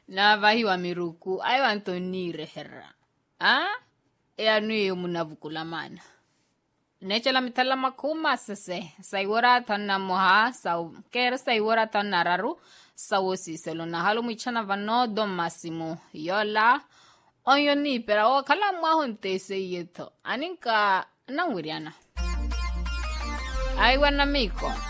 Na vahiwa miruku, ai wantonire herra. E anu e munavukula mana. Nechala mitala makuma sese. Saiwara tana moha, kera saiwara tana raru, sawosi selo na halu michana vanodo masimo. Yola, onyoni pera o kala mahonte se yeto. Aninka nangwiriana. Ai wanamiko.